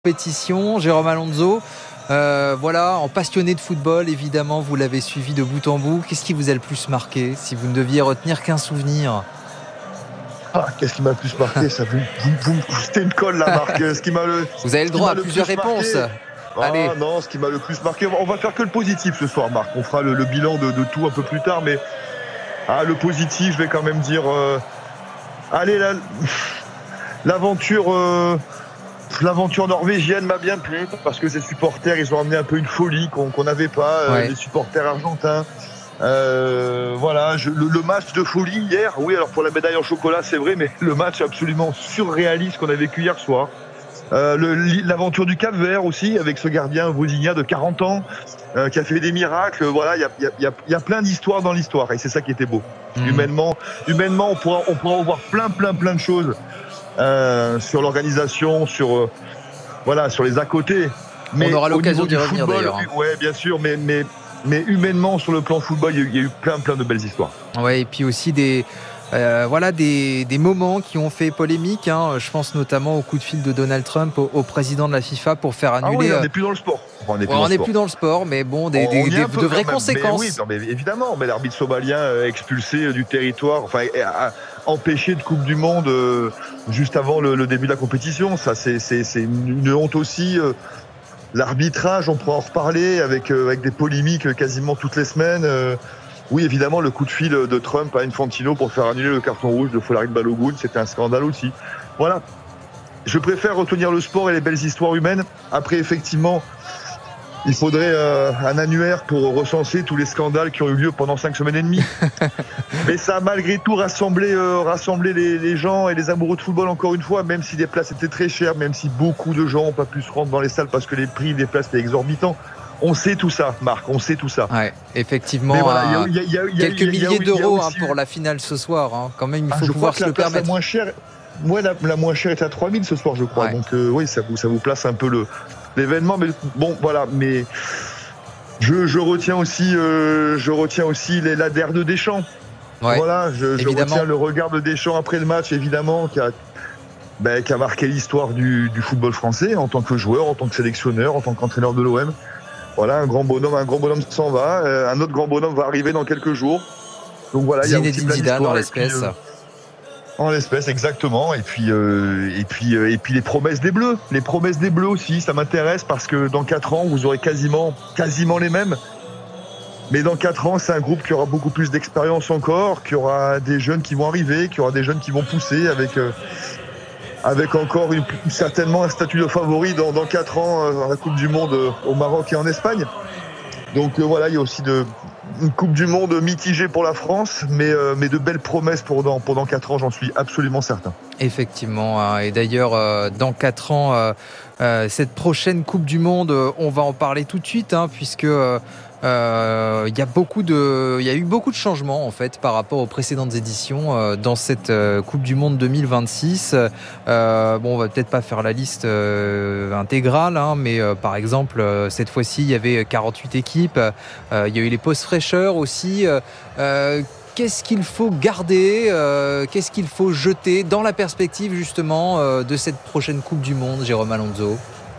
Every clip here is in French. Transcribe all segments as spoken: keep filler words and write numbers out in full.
Compétition, Jérôme Alonso, euh, voilà, en passionné de football, évidemment, vous l'avez suivi de bout en bout. Qu'est-ce qui vous a le plus marqué, si vous ne deviez retenir qu'un souvenir? Ah, qu'est-ce qui m'a le plus marqué ça, vous, vous, vous me coûtez une colle, la marque. Ce qui m'a le, vous avez le droit à plusieurs réponses. Marqué, Allez. Ah non, ce qui m'a le plus marqué, on va faire que le positif ce soir, Marc. On fera le, le bilan de, de tout un peu plus tard, mais ah, le positif, je vais quand même dire, euh, allez, la, l'aventure... Euh, L'aventure norvégienne m'a bien plu parce que ces supporters, ils ont amené un peu une folie qu'on qu'on n'avait pas, ouais. euh, les supporters argentins. Euh, voilà, je, le, le match de folie hier, oui, alors pour la médaille en chocolat, c'est vrai, mais le match absolument surréaliste qu'on a vécu hier soir. Euh, le, l'aventure du Cap-Vert aussi, avec ce gardien brésilien de quarante ans euh, qui a fait des miracles. Voilà, il y a, y, a, y a plein d'histoires dans l'histoire et c'est ça qui était beau. Mmh. Humainement, humainement, on pourra, on pourra voir plein, plein, plein de choses. Euh, sur l'organisation, sur euh, voilà, sur les à côté. Mais on aura l'occasion d'y revenir football, d'ailleurs. Ouais, bien sûr, mais mais mais humainement sur le plan football, il y, y a eu plein plein de belles histoires. Ouais, et puis aussi des euh, voilà des, des moments qui ont fait polémique. Hein. Je pense notamment au coup de fil de Donald Trump au, au président de la FIFA pour faire annuler. Ah oui, on n'est plus dans le sport. On n'est plus, ouais, plus dans le sport, mais bon, des, des, des, de vraies conséquences. Mais oui, non, mais évidemment, mais l'arbitre somalien expulsé du territoire, enfin. Empêché de Coupe du Monde euh, juste avant le, le début de la compétition, ça c'est, c'est, c'est une honte aussi. Euh, l'arbitrage, on pourra en reparler avec, euh, avec des polémiques quasiment toutes les semaines. Euh, oui, évidemment, le coup de fil de Trump à Infantino pour faire annuler le carton rouge de Folarin Balogun, c'était un scandale aussi. Voilà, je préfère retenir le sport et les belles histoires humaines. Après, effectivement, il faudrait euh, un annuaire pour recenser tous les scandales qui ont eu lieu pendant cinq semaines et demie. Mais ça a malgré tout rassemblé, euh, rassemblé les, les gens et les amoureux de football encore une fois, même si les places étaient très chères, même si beaucoup de gens n'ont pas pu se rendre dans les salles parce que les prix des places étaient exorbitants. On sait tout ça, Marc, on sait tout ça. Ouais, effectivement, voilà, y a, y a, y a, y a, quelques y a, y a, milliers y a, d'euros y a aussi, hein, pour la finale ce soir. Hein. Quand même, il faut ah, pouvoir se le permettre. La moins chère, moi, la, la moins chère est à trois mille ce soir, je crois. Ouais. Donc euh, oui, ça vous, ça vous place un peu le... l'événement, mais bon, voilà, mais je, je retiens aussi, euh, je retiens aussi les, la D R de Deschamps. Ouais, voilà, je, je retiens le regard de Deschamps après le match, évidemment, qui a, ben, qui a marqué l'histoire du, du football français en tant que joueur, en tant que sélectionneur, en tant qu'entraîneur de l'O M. Voilà, un grand bonhomme, un grand bonhomme s'en va, euh, un autre grand bonhomme va arriver dans quelques jours. Donc voilà, il y a aussi plein d'histoires dans l'espèce. Puis, euh, En l'espèce, exactement. Et puis, euh, et puis, euh, et puis les promesses des Bleus, les promesses des Bleus aussi, ça m'intéresse parce que dans quatre ans, vous aurez quasiment, quasiment les mêmes. Mais dans quatre ans, c'est un groupe qui aura beaucoup plus d'expérience encore, qui aura des jeunes qui vont arriver, qui aura des jeunes qui vont pousser avec, euh, avec encore une, certainement un statut de favori dans, dans quatre ans euh, dans la Coupe du Monde euh, au Maroc et en Espagne. Donc euh, voilà, il y a aussi de une Coupe du Monde mitigée pour la France, mais, euh, mais de belles promesses pour dans, pendant quatre ans, j'en suis absolument certain. Effectivement, hein, et d'ailleurs, euh, dans quatre ans, euh, euh, cette prochaine Coupe du Monde, euh, on va en parler tout de suite, hein, puisque euh, euh, y a beaucoup de, il y a eu beaucoup de changements en fait par rapport aux précédentes éditions euh, dans cette euh, Coupe du Monde deux mille vingt-six. Euh, bon, on va peut-être pas faire la liste euh, intégrale, hein, mais euh, par exemple, euh, cette fois-ci, il y avait quarante-huit équipes. Euh, il y a eu les pauses fraîcheurs aussi. Euh, Qu'est-ce qu'il faut garder, euh, qu'est-ce qu'il faut jeter dans la perspective justement euh, de cette prochaine Coupe du Monde, Jérôme Alonso?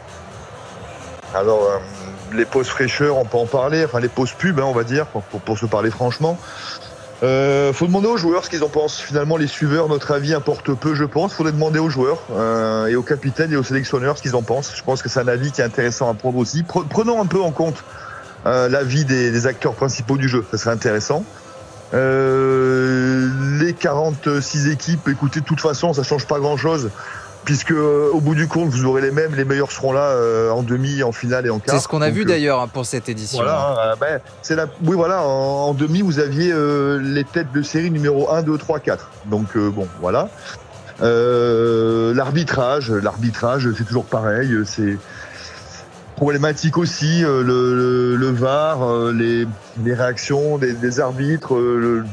Alors, euh, les pauses fraîcheurs, on peut en parler, enfin les pauses pubs, hein, on va dire, pour, pour, pour se parler franchement. Il euh, faut demander aux joueurs ce qu'ils en pensent. Finalement, les suiveurs, notre avis importe peu, je pense. Il faudrait demander aux joueurs euh, et aux capitaines et aux sélectionneurs ce qu'ils en pensent. Je pense que c'est un avis qui est intéressant à prendre aussi. Prenons un peu en compte euh, l'avis des, des acteurs principaux du jeu, ça serait intéressant. Euh, les quarante-six équipes, écoutez, de toute façon, ça change pas grand-chose, puisque euh, au bout du compte, vous aurez les mêmes, les meilleurs seront là euh, en demi, en finale et en quart. C'est ce qu'on a Donc, vu euh, d'ailleurs hein, pour cette édition. Voilà, euh, ben, c'est la, oui, voilà, en, en demi, vous aviez euh, les têtes de série numéro un, deux, trois, quatre. Donc euh, bon, voilà. Euh, l'arbitrage, l'arbitrage, c'est toujours pareil, c'est problématique aussi, euh, le, le, le V A R, euh, les, les réactions des, des arbitres. Euh, le...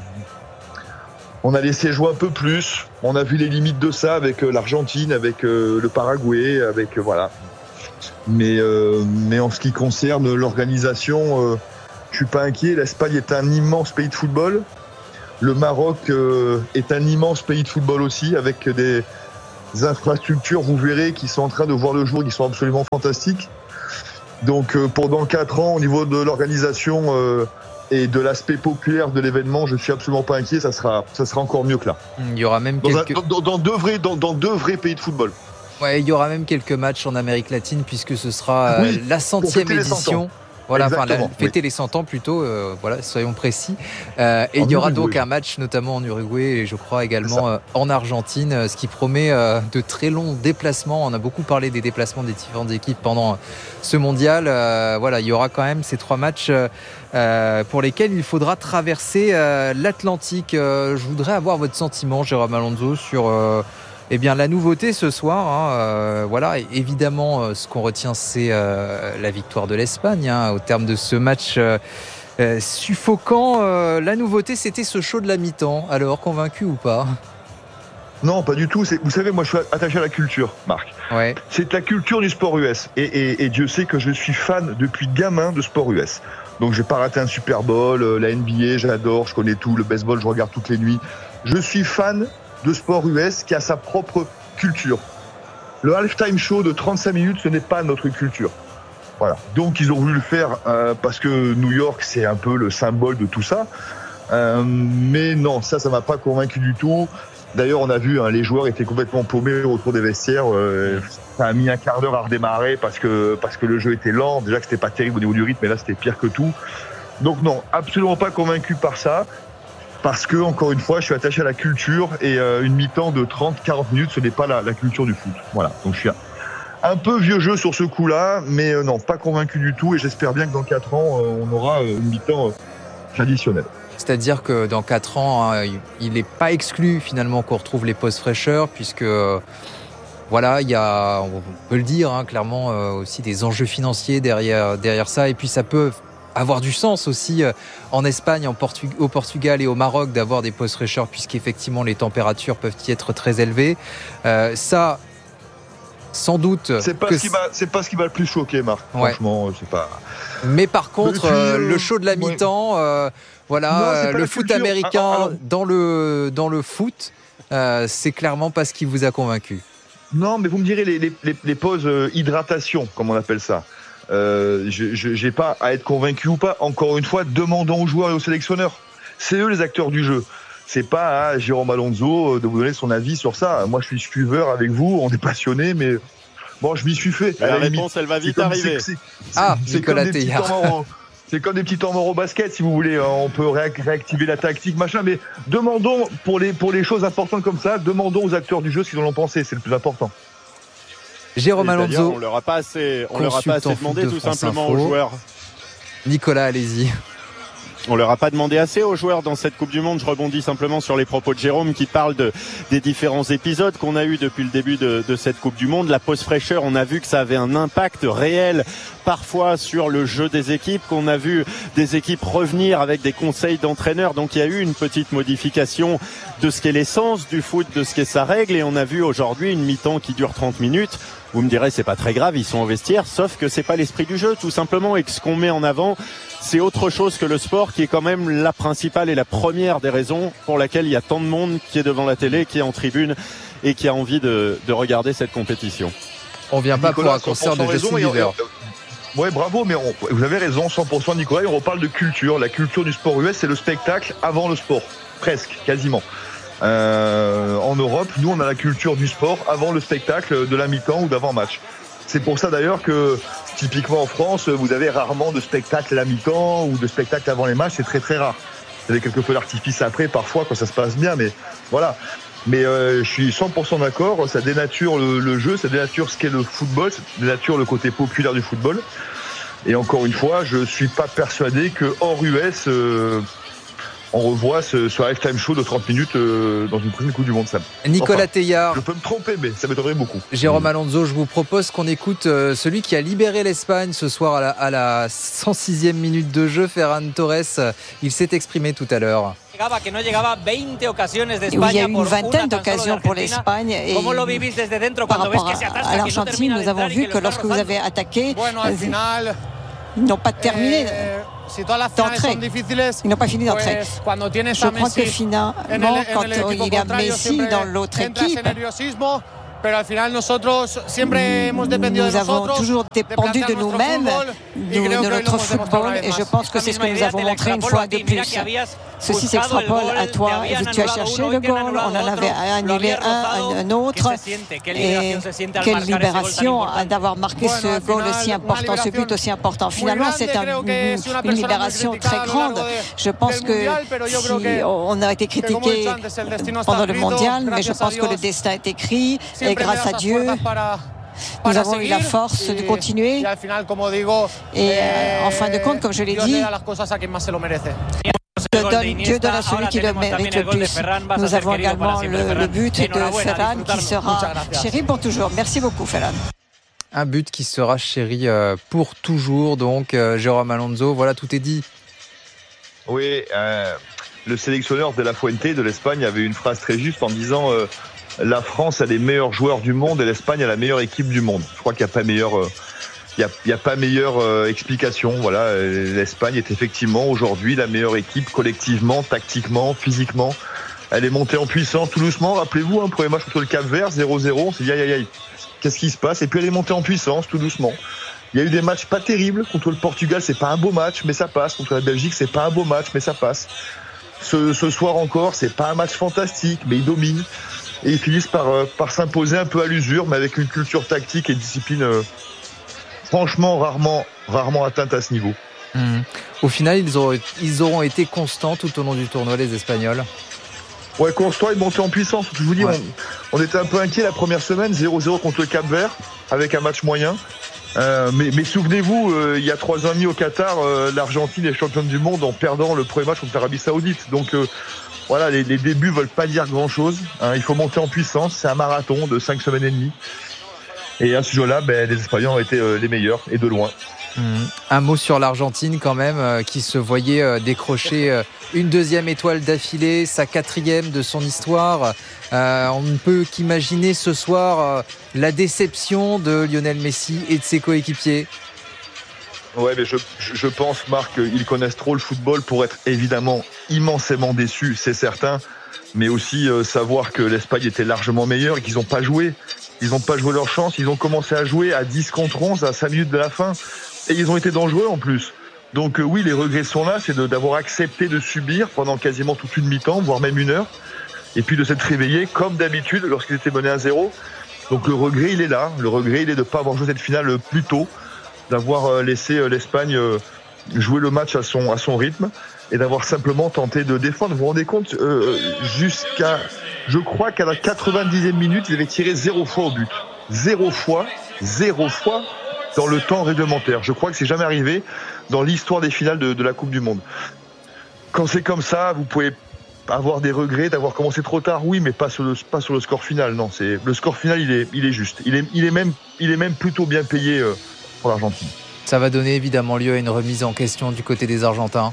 On a laissé jouer un peu plus. On a vu les limites de ça avec euh, l'Argentine, avec euh, le Paraguay, avec euh, voilà. Mais euh, mais en ce qui concerne l'organisation, euh, je suis pas inquiet. L'Espagne est un immense pays de football. Le Maroc euh, est un immense pays de football aussi, avec des infrastructures, vous verrez, qui sont en train de voir le jour, qui sont absolument fantastiques. Donc euh, pendant quatre ans, au niveau de l'organisation euh, et de l'aspect populaire de l'événement, je suis absolument pas inquiet, ça sera, ça sera encore mieux que là. Il y aura même dans, quelques... un, dans, dans, deux vrais, dans, dans deux vrais pays de football. Ouais, il y aura même quelques matchs en Amérique latine puisque ce sera oui, euh, la centième édition. Voilà, enfin, la, fêter oui. les cent ans plutôt, euh, voilà, soyons précis. Euh, et en il y aura Uruguay. donc un match notamment en Uruguay et je crois également euh, en Argentine, ce qui promet euh, de très longs déplacements. On a beaucoup parlé des déplacements des différentes équipes pendant ce mondial. Euh, voilà, il y aura quand même ces trois matchs euh, pour lesquels il faudra traverser euh, l'Atlantique. Euh, je voudrais avoir votre sentiment, Jérôme Alonso, sur... Euh, Eh bien, la nouveauté ce soir, hein, euh, voilà, évidemment, euh, ce qu'on retient, c'est euh, la victoire de l'Espagne hein, au terme de ce match euh, euh, suffocant. Euh, la nouveauté, c'était ce show de la mi-temps. Alors, convaincu ou pas ? Non, pas du tout. C'est, vous savez, moi, je suis attaché à la culture, Marc. Ouais. C'est la culture du sport U S. Et, et, et Dieu sait que je suis fan depuis gamin de sport U S. Donc, j'ai pas raté un Super Bowl, euh, la N B A, j'adore, je connais tout. Le baseball, je regarde toutes les nuits. Je suis fan de sport U S qui a sa propre culture. Le halftime show de trente-cinq minutes, ce n'est pas notre culture. Voilà. Donc ils ont voulu le faire euh, parce que New York, c'est un peu le symbole de tout ça. Euh, mais non, ça, ça m'a pas convaincu du tout. D'ailleurs, on a vu, hein, les joueurs étaient complètement paumés autour des vestiaires. Euh, ça a mis un quart d'heure à redémarrer parce que parce que le jeu était lent. Déjà que c'était pas terrible au niveau du rythme, mais là, c'était pire que tout. Donc non, absolument pas convaincu par ça. Parce que, encore une fois, je suis attaché à la culture et euh, une mi-temps de trente à quarante minutes, ce n'est pas la, la culture du foot. Voilà. Donc, je suis un, un peu vieux jeu sur ce coup-là, mais euh, non, pas convaincu du tout. Et j'espère bien que dans quatre ans, euh, on aura euh, une mi-temps euh, traditionnelle. C'est-à-dire que dans quatre ans, hein, il n'est pas exclu finalement qu'on retrouve les postes fraîcheurs, puisque euh, voilà, il y a, on peut le dire hein, clairement, euh, aussi des enjeux financiers derrière, derrière ça. Et puis, ça peut avoir du sens aussi euh, en Espagne, en Portu- au Portugal et au Maroc d'avoir des postes fraîcheurs puisqu'effectivement les températures peuvent y être très élevées. Euh, ça, sans doute. C'est pas, que ce qui m'a, c'est pas ce qui m'a le plus choqué, Marc. Ouais. Franchement, c'est pas. Mais par contre, puis, euh, le show de la ouais. mi-temps, euh, voilà, non, le foot culture. américain alors, alors... dans le dans le foot, euh, c'est clairement pas ce qui vous a convaincu. Non, mais vous me direz les les, les, les pauses euh, hydratation, comme on appelle ça. Euh, je n'ai pas à être convaincu ou pas. Encore une fois, demandons aux joueurs et aux sélectionneurs. C'est eux les acteurs du jeu. C'est pas à Jérôme Alonso de vous donner son avis sur ça. Moi, je suis suiveur avec vous, on est passionnés, mais bon, je m'y suis fait. La réponse, elle va vite arriver. C'est, c'est, ah, c'est Nicolas Teilhard. C'est comme des petits temps morts au basket, si vous voulez. On peut réactiver la tactique, machin. Mais demandons, pour les, pour les choses importantes comme ça, demandons aux acteurs du jeu ce qu'ils en ont pensé. C'est le plus important. Jérôme Alonso, on leur a pas assez, on leur a pas assez demandé de tout simplement Info. aux joueurs. Nicolas, allez-y. On leur a pas demandé assez aux joueurs dans cette Coupe du Monde. Je rebondis simplement sur les propos de Jérôme qui parle de, des différents épisodes qu'on a eu depuis le début de, de cette Coupe du Monde. La pause fraîcheur, on a vu que ça avait un impact réel parfois sur le jeu des équipes, qu'on a vu des équipes revenir avec des conseils d'entraîneurs. Donc il y a eu une petite modification de ce qu'est l'essence du foot, de ce qu'est sa règle. Et on a vu aujourd'hui une mi-temps qui dure trente minutes. Vous me direz, c'est pas très grave, ils sont au vestiaire, sauf que c'est pas l'esprit du jeu, tout simplement, et que ce qu'on met en avant, c'est autre chose que le sport, qui est quand même la principale et la première des raisons pour laquelle il y a tant de monde qui est devant la télé, qui est en tribune et qui a envie de, de regarder cette compétition. On vient pas Nicolas, pour un concert de Justin Bieber. Ouais, bravo, mais on, vous avez raison, cent pour cent Nicolas, et on reparle de culture. La culture du sport U S, c'est le spectacle avant le sport, presque, quasiment. Euh, en Europe, nous on a la culture du sport avant le spectacle de la mi-temps ou d'avant-match. C'est pour ça d'ailleurs que typiquement en France, vous avez rarement de spectacle à la mi-temps ou de spectacle avant les matchs, c'est très très rare. Vous avez quelques feux d'artifice après, parfois quand ça se passe bien, mais voilà. Mais euh, je suis cent pour cent d'accord, ça dénature le, le jeu, ça dénature ce qu'est le football, ça dénature le côté populaire du football. Et encore une fois, je suis pas persuadé que hors U S, euh, on revoit ce, ce halftime show de trente minutes euh, dans une prochaine Coupe du Monde, Sam. Nicolas enfin, Teilhard. Je peux me tromper, mais ça m'étonnerait beaucoup. Jérôme Alonso, je vous propose qu'on écoute euh, celui qui a libéré l'Espagne ce soir à la, à la cent sixième minute de jeu, Ferran Torres. Il s'est exprimé tout à l'heure. Oui, il y a eu une vingtaine d'occasions pour l'Espagne et par rapport à l'Argentine, nous avons vu que lorsque vous avez attaqué, ils n'ont pas terminé d'entrée. Ils n'ont pas fini d'entrée. Je crois que finalement, quand il y a Messi dans l'autre équipe, Nous avons toujours dépendu de nous-mêmes, de, de notre football, et je pense que c'est ce que nous avons montré une fois de plus. Ceci s'extrapole à toi, et tu as cherché le goal, on en avait annulé un, un autre, et quelle libération d'avoir marqué ce goal aussi important, ce but aussi important. Finalement, c'est un, une libération très grande. Je pense que si on a été critiqué pendant le mondial, mais je pense que le destin est écrit, et grâce à Dieu, nous avons eu la force de continuer. Et euh, en fin de compte, comme je l'ai dit, Dieu donne, Dieu donne à celui qui le mérite le plus. Nous avons également le, le but de Ferran qui sera chéri pour toujours. Merci beaucoup, Ferran. Un but qui sera chéri pour toujours. Donc, euh, Jérôme Alonso, voilà, tout est dit. Oui, euh, le sélectionneur de la Fuente de l'Espagne avait une phrase très juste en disant euh, la France a les meilleurs joueurs du monde et l'Espagne a la meilleure équipe du monde. Je crois qu'il n'y a pas meilleur... Euh, Il n'y a, y a pas meilleure euh, explication. Voilà, l'Espagne est effectivement aujourd'hui la meilleure équipe collectivement, tactiquement, physiquement. Elle est montée en puissance tout doucement. Rappelez-vous, un hein, premier match contre le Cap-Vert, zéro zéro. On s'est dit aïe aïe aïe, qu'est-ce qui se passe? Et puis elle est montée en puissance tout doucement. Il y a eu des matchs pas terribles. Contre le Portugal, c'est pas un beau match, mais ça passe. Contre la Belgique, c'est pas un beau match, mais ça passe. Ce, ce soir encore, c'est pas un match fantastique, mais ils dominent. Et ils finissent par, euh, par s'imposer un peu à l'usure, mais avec une culture tactique et une discipline... Euh, franchement, rarement, rarement atteinte à ce niveau. Mmh. Au final, ils auront, ils auront été constants tout au long du tournoi, les Espagnols. Ouais, constant et monté en puissance. Je vous dis, ouais. on, on était un peu inquiets la première semaine, zéro zéro contre le Cap-Vert, avec un match moyen. Euh, mais, mais souvenez-vous, euh, il y a trois ans et demi au Qatar, euh, l'Argentine est championne du monde en perdant le premier match contre l'Arabie Saoudite. Donc euh, voilà, les, les débuts veulent pas dire grand-chose. Hein, il faut monter en puissance. C'est un marathon de cinq semaines et demie. Et à ce jeu-là, ben, les Espagnols ont été euh, les meilleurs, et de loin. Mmh. Un mot sur l'Argentine quand même, euh, qui se voyait euh, décrocher euh, une deuxième étoile d'affilée, sa quatrième de son histoire. Euh, on ne peut qu'imaginer ce soir euh, la déception de Lionel Messi et de ses coéquipiers. Ouais, mais je, je pense, Marc, qu'ils connaissent trop le football pour être évidemment immensément déçus, c'est certain. Mais aussi euh, savoir que l'Espagne était largement meilleure et qu'ils n'ont pas joué. Ils n'ont pas joué leur chance, ils ont commencé à jouer à dix contre onze à cinq minutes de la fin et ils ont été dangereux en plus. Donc euh, oui, les regrets sont là, c'est de, d'avoir accepté de subir pendant quasiment toute une mi-temps, voire même une heure, et puis de s'être réveillé comme d'habitude lorsqu'ils étaient menés à zéro. Donc le regret, il est là. Le regret, il est de ne pas avoir joué cette finale plus tôt, d'avoir laissé l'Espagne jouer le match à son, à son rythme et d'avoir simplement tenté de défendre. Vous vous rendez compte, euh, jusqu'à... Je crois qu'à la quatre-vingt-dixième minute, ils avaient tiré zéro fois au but. Zéro fois, zéro fois dans le temps réglementaire. Je crois que c'est jamais arrivé dans l'histoire des finales de, de la Coupe du Monde. Quand c'est comme ça, vous pouvez avoir des regrets d'avoir commencé trop tard, oui, mais pas sur le, pas sur le score final. Non, c'est, le score final, il est, il est juste. Il est, il est même, il est même plutôt bien payé euh, pour l'Argentine. Ça va donner évidemment lieu à une remise en question du côté des Argentins.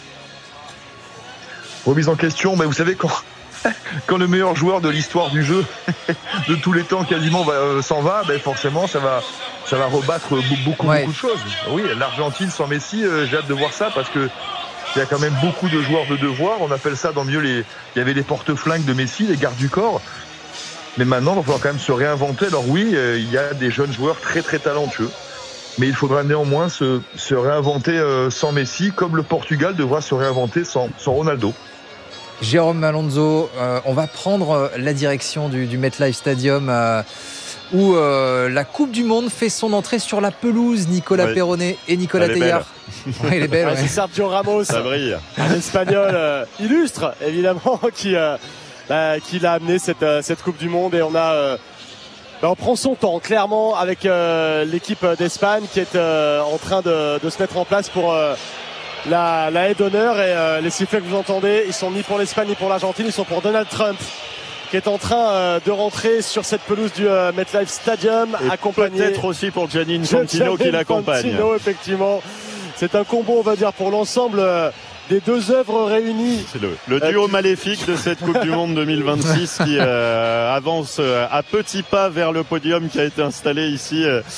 Remise en question, mais vous savez quand... Quand le meilleur joueur de l'histoire du jeu de tous les temps quasiment va, euh, s'en va, ben forcément ça va, ça va rebattre beaucoup, ouais. beaucoup de choses. Oui, l'Argentine sans Messi, euh, j'ai hâte de voir ça parce que il y a quand même beaucoup de joueurs de devoir. On appelle ça dans le milieu les, il y avait les porte-flingues de Messi, les gardes du corps. Mais maintenant, il va falloir quand même se réinventer. Alors oui, euh, il y a des jeunes joueurs très très talentueux, mais il faudra néanmoins se, se réinventer euh, sans Messi, comme le Portugal devra se réinventer sans, sans Ronaldo. Jérôme Alonso, euh, on va prendre la direction du, du MetLife Stadium euh, où euh, la Coupe du Monde fait son entrée sur la pelouse. Nicolas ouais. Perronnet et Nicolas Teilhard. Ouais, elle est belle. Ouais, ouais. C'est Sergio Ramos, ça brille. Un Espagnol euh, illustre, évidemment, qui, euh, bah, qui l'a amené cette, euh, cette Coupe du Monde. Et on a... Euh, bah, on prend son temps, clairement, avec euh, l'équipe d'Espagne qui est euh, en train de, de se mettre en place pour... Euh, La, la haie d'honneur et euh, les sifflets que vous entendez, ils sont ni pour l'Espagne ni pour l'Argentine, ils sont pour Donald Trump qui est en train euh, de rentrer sur cette pelouse du euh, MetLife Stadium, et accompagné peut-être aussi pour Gianni Infantino qui l'accompagne. Infantino, effectivement, c'est un combo, on va dire, pour l'ensemble euh, des deux œuvres réunies. C'est le, le duo euh, maléfique de cette Coupe du Monde deux mille vingt-six qui euh, avance euh, à petits pas vers le podium qui a été installé ici. Euh,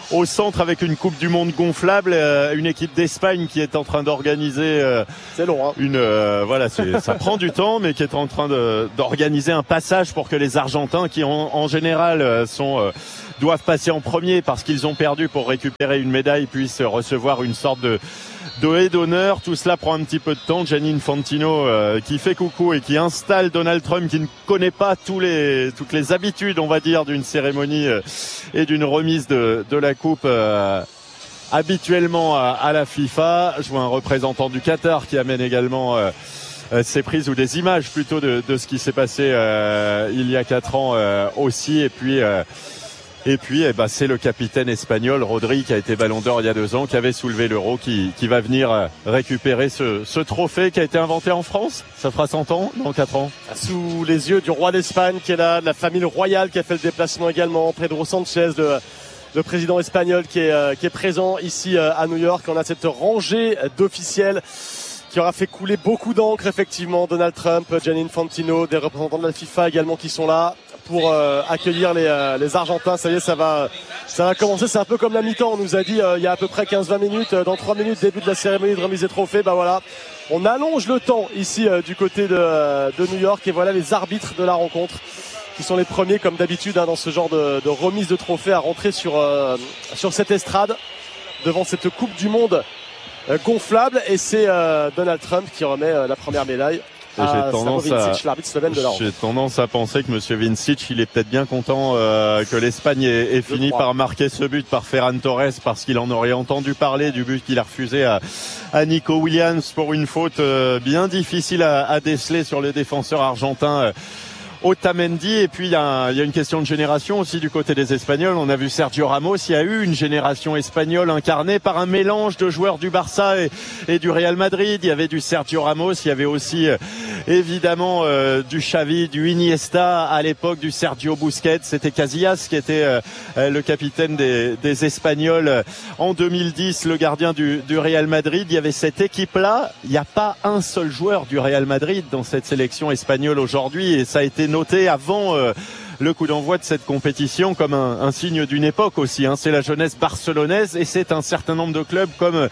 au centre avec une Coupe du Monde gonflable, euh, une équipe d'Espagne qui est en train d'organiser euh, c'est long, hein. une euh, voilà, c'est, ça prend du temps, mais qui est en train de, d'organiser un passage pour que les Argentins, qui en, en général sont euh, doivent passer en premier parce qu'ils ont perdu pour récupérer une médaille, puissent recevoir une sorte de de haie d'honneur. Tout cela prend un petit peu de temps. Gianni Infantino euh, qui fait coucou et qui installe Donald Trump, qui ne connaît pas tous les toutes les habitudes, on va dire, d'une cérémonie euh, et d'une remise de de la coupe euh, habituellement à, à la FIFA. Je vois un représentant du Qatar qui amène également euh, euh, ces prises ou des images plutôt de de ce qui s'est passé euh, il y a quatre ans euh, aussi. Et puis euh, Et puis, eh ben, c'est le capitaine espagnol, Rodri, qui a été ballon d'or il y a deux ans, qui avait soulevé l'Euro, qui, qui va venir récupérer ce, ce trophée qui a été inventé en France. Ça fera cent ans, dans quatre ans. Sous les yeux du roi d'Espagne qui est là, de la famille royale qui a fait le déplacement également, Pedro Sanchez, le, le président espagnol qui est, euh, qui est présent ici euh, à New York. On a cette rangée d'officiels qui aura fait couler beaucoup d'encre, effectivement. Donald Trump, Gianni Infantino, des représentants de la FIFA également qui sont là pour euh, accueillir les, euh, les Argentins. Ça y est, ça va, ça va commencer. C'est un peu comme la mi-temps. On nous a dit euh, il y a à peu près quinze vingt minutes, euh, dans trois minutes, début de la cérémonie de remise des trophées. Bah voilà, on allonge le temps ici euh, du côté de, euh, de New York. Et voilà les arbitres de la rencontre qui sont les premiers, comme d'habitude, hein, dans ce genre de, de remise de trophées, à rentrer sur, euh, sur cette estrade devant cette Coupe du Monde euh, gonflable. Et c'est euh, Donald Trump qui remet euh, la première médaille. Et j'ai, tendance à, j'ai tendance à penser que Monsieur Vincic, il est peut-être bien content euh, que l'Espagne ait, ait fini par marquer ce but par Ferran Torres, parce qu'il en aurait entendu parler du but qu'il a refusé à, à Nico Williams pour une faute euh, bien difficile à, à déceler sur le défenseur argentin euh, Otamendi. Et puis il y, a, il y a une question de génération aussi du côté des Espagnols. On a vu Sergio Ramos. Il y a eu une génération espagnole incarnée par un mélange de joueurs du Barça et, et du Real Madrid. Il y avait du Sergio Ramos, il y avait aussi euh, évidemment euh, du Xavi, du Iniesta, à l'époque du Sergio Busquets. C'était Casillas qui était euh, le capitaine des, des Espagnols en deux mille dix, le gardien du, du Real Madrid. Il y avait cette équipe-là. Il n'y a pas un seul joueur du Real Madrid dans cette sélection espagnole aujourd'hui, et ça a été noté avant euh, le coup d'envoi de cette compétition comme un, un signe d'une époque aussi, hein. C'est la jeunesse barcelonaise et c'est un certain nombre de clubs comme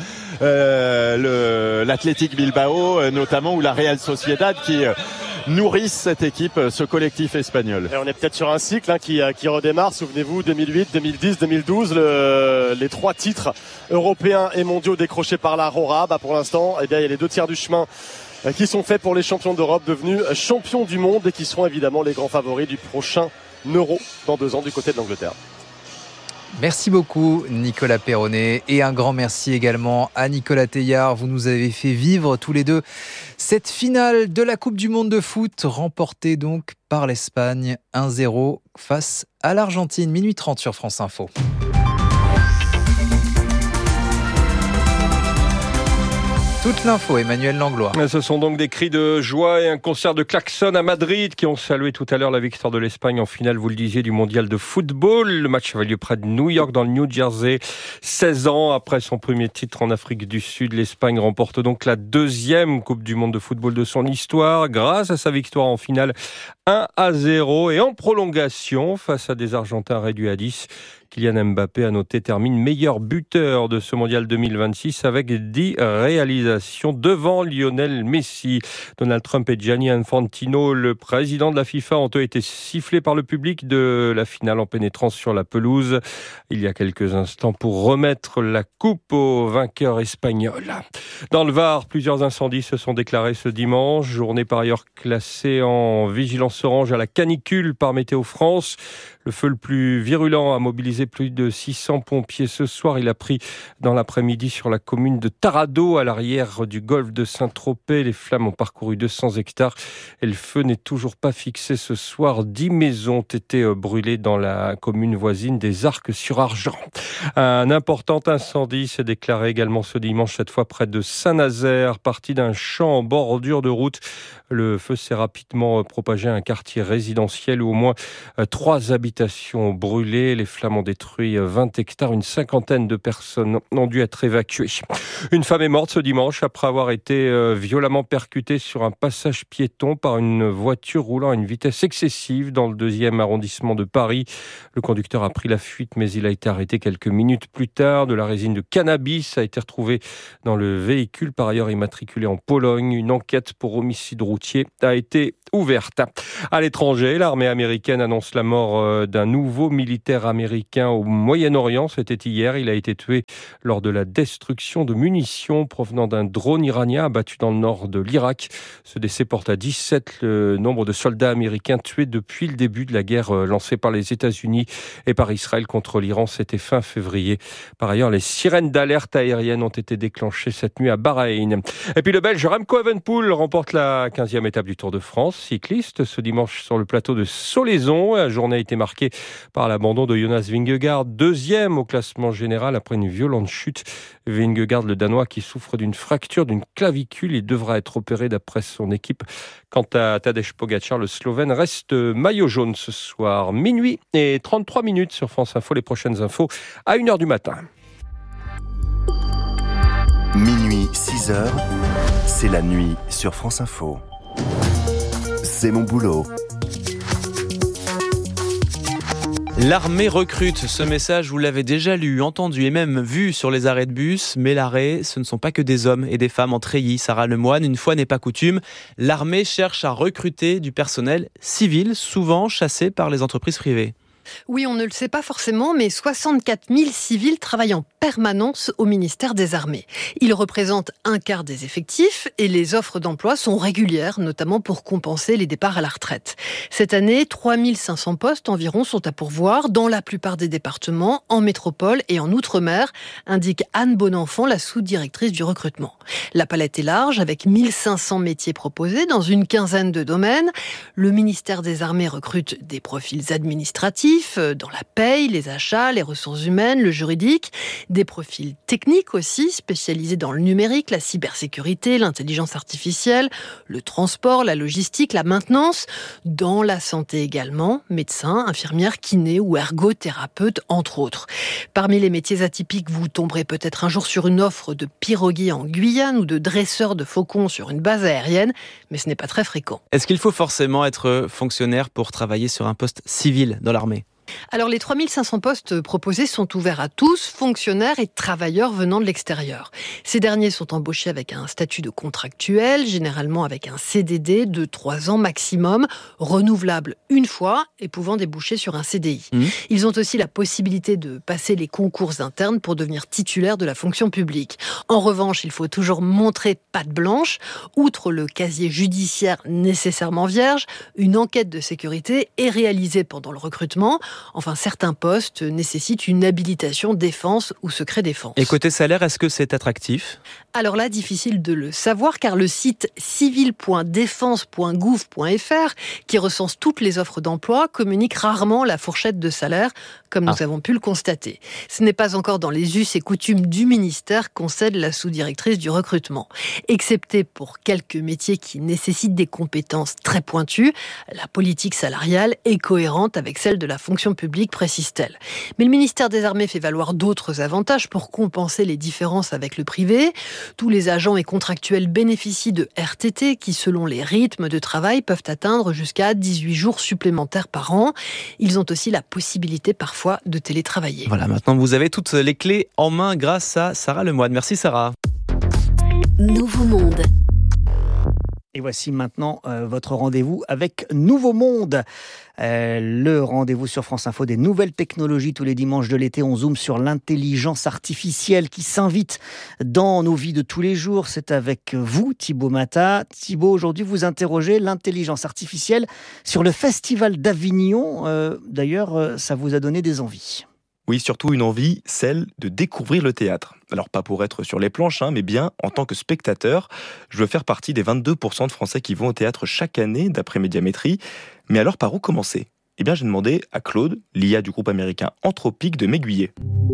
euh, le, l'Athletic Bilbao euh, notamment, ou la Real Sociedad qui euh, nourrissent cette équipe, ce collectif espagnol. Et on est peut-être sur un cycle hein, qui, qui redémarre. Souvenez-vous, deux mille huit, deux mille dix, deux mille douze, le, les trois titres européens et mondiaux décrochés par la Rora. Bah, pour l'instant, eh bien, il y a les deux tiers du chemin qui sont faits pour les champions d'Europe devenus champions du monde et qui seront évidemment les grands favoris du prochain Euro dans deux ans du côté de l'Angleterre. Merci beaucoup Nicolas Perronnet, et un grand merci également à Nicolas Teillard. Vous nous avez fait vivre tous les deux cette finale de la Coupe du Monde de foot, remportée donc par l'Espagne un zéro face à l'Argentine. Minuit trente sur France Info. Toute l'info, Emmanuel Langlois. Ce sont donc des cris de joie et un concert de klaxon à Madrid qui ont salué tout à l'heure la victoire de l'Espagne en finale, vous le disiez, du mondial de football. Le match avait lieu près de New York, dans le New Jersey. seize ans après son premier titre en Afrique du Sud, l'Espagne remporte donc la deuxième Coupe du Monde de football de son histoire grâce à sa victoire en finale un à zéro, et en prolongation face à des Argentins réduits à dix. Kylian Mbappé, à noter, termine meilleur buteur de ce mondial deux mille vingt-six avec dix réalisations devant Lionel Messi. Donald Trump et Gianni Infantino, le président de la FIFA, ont eux été sifflés par le public de la finale en pénétrant sur la pelouse il y a quelques instants pour remettre la coupe au vainqueur espagnol. Dans le Var, plusieurs incendies se sont déclarés ce dimanche, journée par ailleurs classée en vigilance orange à la canicule par Météo France. Le feu le plus virulent a mobilisé plus de six cents pompiers ce soir. Il a pris dans l'après-midi sur la commune de Taradot, à l'arrière du golfe de Saint-Tropez. Les flammes ont parcouru deux cents hectares et le feu n'est toujours pas fixé ce soir. Dix maisons ont été brûlées dans la commune voisine des Arcs-sur-Argent. Un important incendie s'est déclaré également ce dimanche, cette fois près de Saint-Nazaire, parti d'un champ en bordure de route. Le feu s'est rapidement propagé à un quartier résidentiel où au moins trois habitants habitations brûlées. Les flammes ont détruit vingt hectares. Une cinquantaine de personnes ont dû être évacuées. Une femme est morte ce dimanche après avoir été violemment percutée sur un passage piéton par une voiture roulant à une vitesse excessive dans le deuxième arrondissement de Paris. Le conducteur a pris la fuite, mais il a été arrêté quelques minutes plus tard. De la résine de cannabis a été retrouvée dans le véhicule, par ailleurs immatriculé en Pologne. Une enquête pour homicide routier a été ouverte. À l'étranger, l'armée américaine annonce la mort d'un nouveau militaire américain au Moyen-Orient. C'était hier. Il a été tué lors de la destruction de munitions provenant d'un drone iranien abattu dans le nord de l'Irak. Ce décès porte à dix-sept le nombre de soldats américains tués depuis le début de la guerre lancée par les États-Unis et par Israël contre l'Iran. C'était fin février. Par ailleurs, les sirènes d'alerte aérienne ont été déclenchées cette nuit à Bahreïn. Et puis le Belge Remco Evenepoel remporte la quinzième étape du Tour de France. Cycliste ce dimanche sur le plateau de Solaison. La journée a été marquée par l'abandon de Jonas Vingegaard, deuxième au classement général après une violente chute. Vingegaard, le Danois, qui souffre d'une fracture d'une clavicule, il devra être opéré d'après son équipe. Quant à Tadej Pogacar, le Slovène reste maillot jaune ce soir. Minuit et trente-trois minutes sur France Info. Les prochaines infos à une heure du matin. Minuit, six heures, c'est la nuit sur France Info. C'est mon boulot. L'armée recrute. Ce message, vous l'avez déjà lu, entendu et même vu sur les arrêts de bus. Mais l'arrêt, ce ne sont pas que des hommes et des femmes en treillis. Sarah Lemoine, une fois n'est pas coutume, l'armée cherche à recruter du personnel civil, souvent chassé par les entreprises privées. Oui, on ne le sait pas forcément, mais soixante-quatre mille civils travaillent en permanence au ministère des Armées. Ils représentent un quart des effectifs et les offres d'emploi sont régulières, notamment pour compenser les départs à la retraite. Cette année, trois mille cinq cents postes environ sont à pourvoir dans la plupart des départements, en métropole et en outre-mer, indique Anne Bonenfant, la sous-directrice du recrutement. La palette est large, avec mille cinq cents métiers proposés dans une quinzaine de domaines. Le ministère des Armées recrute des profils administratifs, dans la paye, les achats, les ressources humaines, le juridique, des profils techniques aussi, spécialisés dans le numérique, la cybersécurité, l'intelligence artificielle, le transport, la logistique, la maintenance, dans la santé également, médecins, infirmières, kinés ou ergothérapeutes, entre autres. Parmi les métiers atypiques, vous tomberez peut-être un jour sur une offre de piroguier en Guyane ou de dresseur de faucons sur une base aérienne, mais ce n'est pas très fréquent. Est-ce qu'il faut forcément être fonctionnaire pour travailler sur un poste civil dans l'armée ? Alors les trois mille cinq cents postes proposés sont ouverts à tous, fonctionnaires et travailleurs venant de l'extérieur. Ces derniers sont embauchés avec un statut de contractuel, généralement avec un C D D de trois ans maximum, renouvelable une fois et pouvant déboucher sur un C D I. Mmh. Ils ont aussi la possibilité de passer les concours internes pour devenir titulaires de la fonction publique. En revanche, il faut toujours montrer patte blanche. Outre le casier judiciaire nécessairement vierge, une enquête de sécurité est réalisée pendant le recrutement. Enfin, certains postes nécessitent une habilitation défense ou secret défense. Et côté salaire, est-ce que c'est attractif ? Alors là, difficile de le savoir car le site civil point défense point gouv point f r, qui recense toutes les offres d'emploi, communique rarement la fourchette de salaire, comme nous ah. avons pu le constater. Ce n'est pas encore dans les us et coutumes du ministère, concède la sous-directrice du recrutement. Excepté pour quelques métiers qui nécessitent des compétences très pointues, la politique salariale est cohérente avec celle de la fonction publique, précise-t-elle. Mais le ministère des Armées fait valoir d'autres avantages pour compenser les différences avec le privé. Tous les agents et contractuels bénéficient de R T T qui, selon les rythmes de travail, peuvent atteindre jusqu'à dix-huit jours supplémentaires par an. Ils ont aussi la possibilité parfois de télétravailler. Voilà, maintenant vous avez toutes les clés en main grâce à Sarah Lemoine. Merci Sarah. Nouveau Monde. Et voici maintenant euh, votre rendez-vous avec Nouveau Monde. Euh, le rendez-vous sur France Info des nouvelles technologies tous les dimanches de l'été. On zoome sur l'intelligence artificielle qui s'invite dans nos vies de tous les jours. C'est avec vous, Thibaut Mata. Thibaut, aujourd'hui, vous interrogez l'intelligence artificielle sur le Festival d'Avignon. Euh, d'ailleurs, ça vous a donné des envies. Oui, surtout une envie, celle de découvrir le théâtre. Alors pas pour être sur les planches, hein, mais bien en tant que spectateur. Je veux faire partie des vingt-deux pour cent de Français qui vont au théâtre chaque année, d'après Médiamétrie. Mais alors par où commencer ? Eh bien j'ai demandé à Claude, l'I A du groupe américain Anthropic, de m'aiguiller.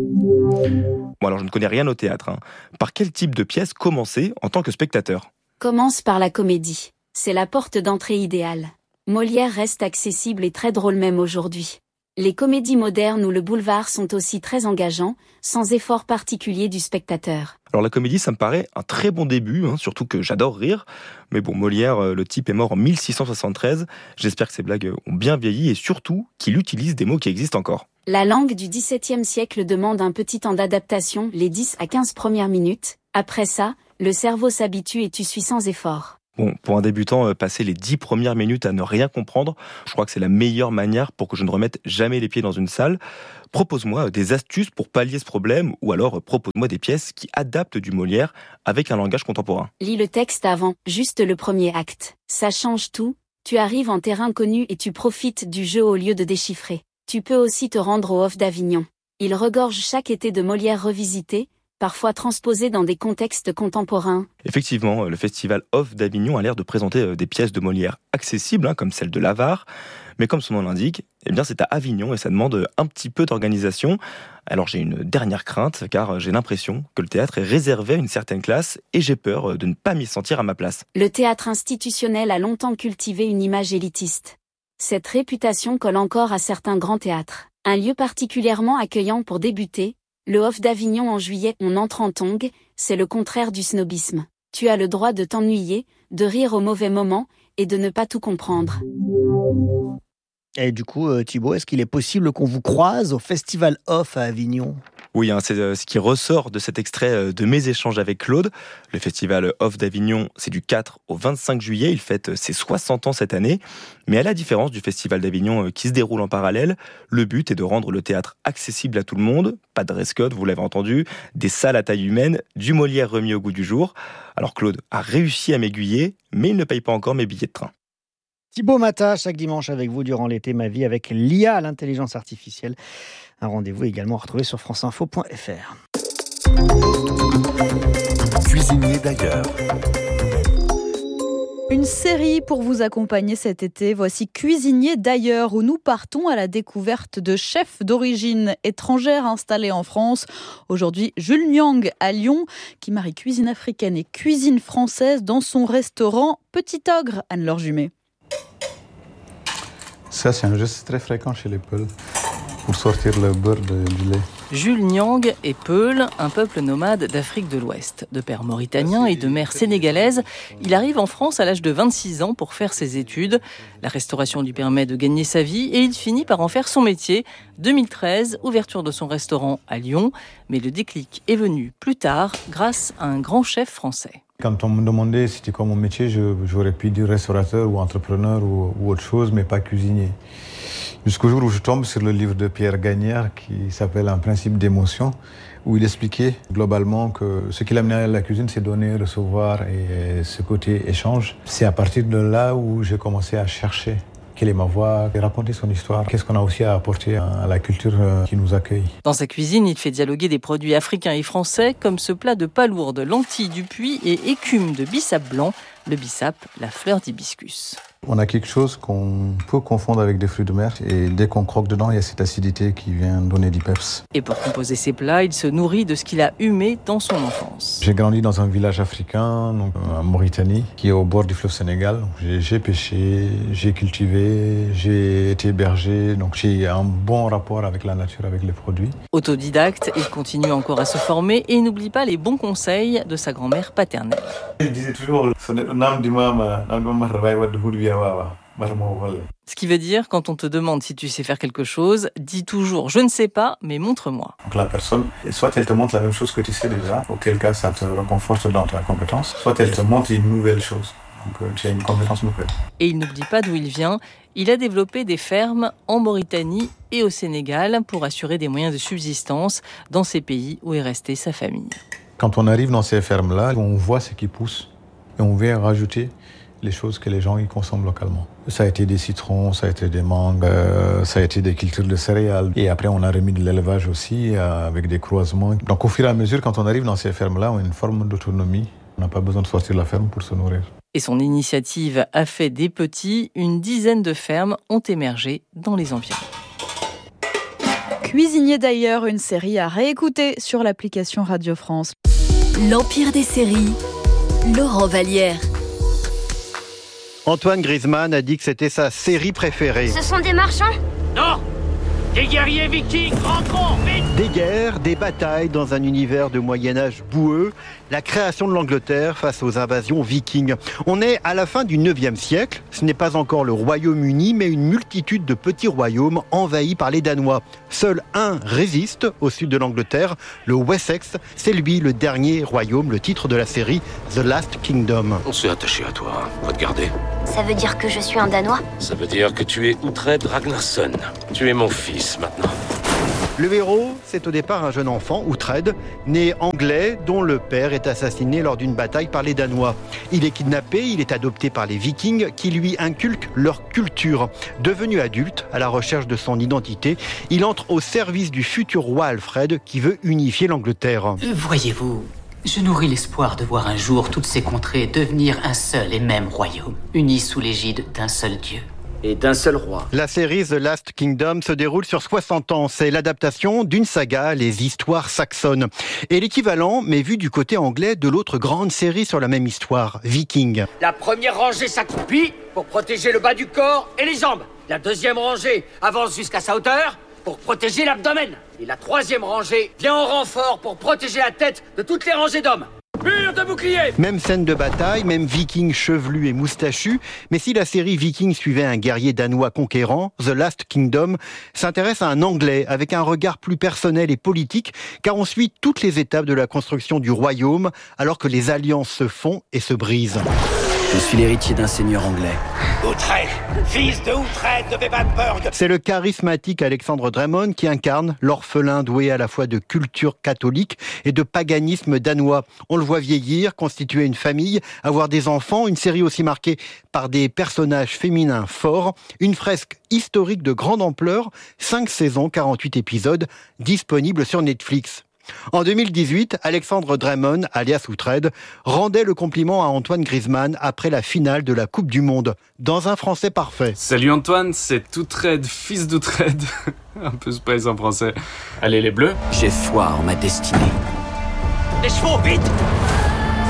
Bon alors je ne connais rien au théâtre. Hein. Par quel type de pièce commencer en tant que spectateur ? Commence par la comédie. C'est la porte d'entrée idéale. Molière reste accessible et très drôle même aujourd'hui. Les comédies modernes ou le boulevard sont aussi très engageants, sans effort particulier du spectateur. Alors la comédie, ça me paraît un très bon début, hein, surtout que j'adore rire. Mais bon, Molière, le type est mort en mille six cent soixante-treize. J'espère que ces blagues ont bien vieilli et surtout qu'il utilise des mots qui existent encore. La langue du dix-septième siècle demande un petit temps d'adaptation, les dix à quinze premières minutes. Après ça, le cerveau s'habitue et tu suis sans effort. Bon, pour un débutant, passer les dix premières minutes à ne rien comprendre, je crois que c'est la meilleure manière pour que je ne remette jamais les pieds dans une salle. Propose-moi des astuces pour pallier ce problème, ou alors propose-moi des pièces qui adaptent du Molière avec un langage contemporain. Lis le texte avant, juste le premier acte. Ça change tout, tu arrives en terrain connu et tu profites du jeu au lieu de déchiffrer. Tu peux aussi te rendre au Off d'Avignon. Il regorge chaque été de Molière revisité, parfois transposé dans des contextes contemporains. Effectivement, le festival Off d'Avignon a l'air de présenter des pièces de Molière accessibles, hein, comme celle de l'Avare. Mais comme son nom l'indique, eh bien c'est à Avignon et ça demande un petit peu d'organisation. Alors j'ai une dernière crainte, car j'ai l'impression que le théâtre est réservé à une certaine classe et j'ai peur de ne pas m'y sentir à ma place. Le théâtre institutionnel a longtemps cultivé une image élitiste. Cette réputation colle encore à certains grands théâtres. Un lieu particulièrement accueillant pour débuter, le Off d'Avignon en juillet, on entre en tongue, c'est le contraire du snobisme. Tu as le droit de t'ennuyer, de rire au mauvais moment et de ne pas tout comprendre. Et du coup, Thibaut, est-ce qu'il est possible qu'on vous croise au Festival Off à Avignon ? Oui, hein, c'est ce qui ressort de cet extrait de mes échanges avec Claude. Le festival Off d'Avignon, c'est du quatre au vingt-cinq juillet. Il fête ses soixante ans cette année. Mais à la différence du festival d'Avignon qui se déroule en parallèle, le but est de rendre le théâtre accessible à tout le monde. Pas de dress code, vous l'avez entendu, des salles à taille humaine, du Molière remis au goût du jour. Alors Claude a réussi à m'aiguiller, mais il ne paye pas encore mes billets de train. Thibaut Mata, chaque dimanche avec vous durant l'été, ma vie avec l'I A, l'intelligence artificielle. Un rendez-vous également à retrouver sur franceinfo point f r. Cuisinier d'ailleurs. Une série pour vous accompagner cet été. Voici Cuisinier d'ailleurs, où nous partons à la découverte de chefs d'origine étrangère installés en France. Aujourd'hui, Jules Nyang à Lyon, qui marie cuisine africaine et cuisine française dans son restaurant Petit Ogre. Anne-Laure Jumet. Ça, c'est un geste très fréquent chez les Peuls pour sortir le beurre de, du lait. Jules Nyang est Peul, un peuple nomade d'Afrique de l'Ouest. De père mauritanien et de mère sénégalaise, il arrive en France à l'âge de vingt-six ans pour faire ses études. La restauration lui permet de gagner sa vie et il finit par en faire son métier. deux mille treize, ouverture de son restaurant à Lyon. Mais le déclic est venu plus tard grâce à un grand chef français. Quand on me demandait si c'était quoi mon métier, je, j'aurais pu dire restaurateur ou entrepreneur ou, ou autre chose, mais pas cuisinier. Jusqu'au jour où je tombe sur le livre de Pierre Gagnère qui s'appelle Un principe d'émotion, où il expliquait globalement que ce qui l'amenait à la cuisine, c'est donner, recevoir et ce côté échange. C'est à partir de là où j'ai commencé à chercher quelle est ma voix, et raconter son histoire. Qu'est-ce qu'on a aussi à apporter à la culture qui nous accueille. Dans sa cuisine, il fait dialoguer des produits africains et français, comme ce plat de palourde, lentilles du puits et écume de bissap blanc. Le bissap, la fleur d'hibiscus. On a quelque chose qu'on peut confondre avec des fruits de mer et dès qu'on croque dedans, il y a cette acidité qui vient donner du peps. Et pour composer ses plats, il se nourrit de ce qu'il a humé dans son enfance. J'ai grandi dans un village africain, donc en Mauritanie, qui est au bord du fleuve Sénégal. J'ai, j'ai pêché, j'ai cultivé, j'ai été berger, donc j'ai un bon rapport avec la nature, avec les produits. Autodidacte, il continue encore à se former et il n'oublie pas les bons conseils de sa grand-mère paternelle. Je disais toujours, ce qui veut dire, quand on te demande si tu sais faire quelque chose, dis toujours « je ne sais pas, mais montre-moi ». Donc la personne, soit elle te montre la même chose que tu sais déjà, auquel cas ça te reconforte dans ta compétence, soit elle te montre une nouvelle chose, donc tu as une compétence nouvelle. Et il n'oublie pas d'où il vient. Il a développé des fermes en Mauritanie et au Sénégal pour assurer des moyens de subsistance dans ces pays où est restée sa famille. Quand on arrive dans ces fermes-là, on voit ce qui pousse et on vient rajouter les choses que les gens y consomment localement. Ça a été des citrons, ça a été des mangues, euh, ça a été des cultures de céréales. Et après, on a remis de l'élevage aussi euh, avec des croisements. Donc au fur et à mesure, quand on arrive dans ces fermes-là, on a une forme d'autonomie. On n'a pas besoin de sortir de la ferme pour se nourrir. Et son initiative a fait des petits. Une dizaine de fermes ont émergé dans les environs. Cuisinier d'ailleurs, une série à réécouter sur l'application Radio France. L'Empire des séries, Laurent Vallière. Antoine Griezmann a dit que c'était sa série préférée. Ce sont des marchands ? Non ! Des guerriers vikings, rentrons, vite! Des guerres, des batailles dans un univers de Moyen-Âge boueux, la création de l'Angleterre face aux invasions vikings. On est à la fin du neuvième siècle, ce n'est pas encore le Royaume-Uni, mais une multitude de petits royaumes envahis par les Danois. Seul un résiste au sud de l'Angleterre, le Wessex, c'est lui le dernier royaume, le titre de la série The Last Kingdom. On s'est attaché à toi, on va te garder. Ça veut dire que je suis un Danois? Ça veut dire que tu es Uhtred Ragnarsson. Tu es mon fils maintenant. Le héros, c'est au départ un jeune enfant, Uhtred, né anglais, dont le père est assassiné lors d'une bataille par les Danois. Il est kidnappé, il est adopté par les Vikings qui lui inculquent leur culture. Devenu adulte, à la recherche de son identité, il entre au service du futur roi Alfred qui veut unifier l'Angleterre. Voyez-vous, je nourris l'espoir de voir un jour toutes ces contrées devenir un seul et même royaume, unis sous l'égide d'un seul dieu. Et d'un seul roi. La série The Last Kingdom se déroule sur soixante ans. C'est l'adaptation d'une saga, les histoires saxonnes. Et l'équivalent, mais vu du côté anglais, de l'autre grande série sur la même histoire, Viking. La première rangée s'accroupit pour protéger le bas du corps et les jambes. La deuxième rangée avance jusqu'à sa hauteur pour protéger l'abdomen. Et la troisième rangée vient en renfort pour protéger la tête de toutes les rangées d'hommes. Mur de bouclier! Même scène de bataille, même viking chevelu et moustachu, mais si la série Viking suivait un guerrier danois conquérant, The Last Kingdom s'intéresse à un Anglais avec un regard plus personnel et politique, car on suit toutes les étapes de la construction du royaume, alors que les alliances se font et se brisent. Je suis l'héritier d'un seigneur anglais. Uhtred, fils de Uhtred de Bebbanburg. C'est le charismatique Alexandre Drummond qui incarne l'orphelin doué à la fois de culture catholique et de paganisme danois. On le voit vieillir, constituer une famille, avoir des enfants, une série aussi marquée par des personnages féminins forts, une fresque historique de grande ampleur, cinq saisons, quarante-huit épisodes, disponibles sur Netflix. En deux mille dix-huit, Alexandre Drummond, alias Uhtred, rendait le compliment à Antoine Griezmann après la finale de la Coupe du Monde, dans un français parfait. Salut Antoine, c'est Uhtred, fils d'Uhtred. Un peu space en français. Allez les bleus. J'ai foi en ma destinée. Les chevaux, vite!